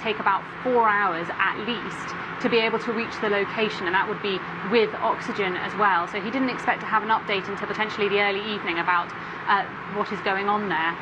take about 4 hours at least to be able to reach the location, and that would be with oxygen as well. So he didn't expect to have an update until potentially the early evening about what is going on there.